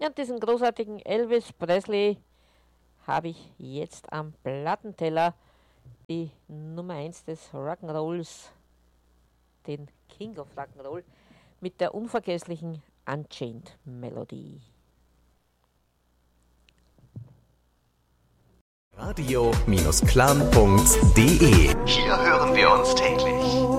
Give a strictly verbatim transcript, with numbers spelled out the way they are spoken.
Ja, und diesen großartigen Elvis Presley habe ich jetzt am Plattenteller, die Nummer eins des Rock'n'Rolls, den King of Rock'n'Roll, mit der unvergesslichen Unchained Melody. radio Bindestrich clan punkt de. Hier hören wir uns täglich.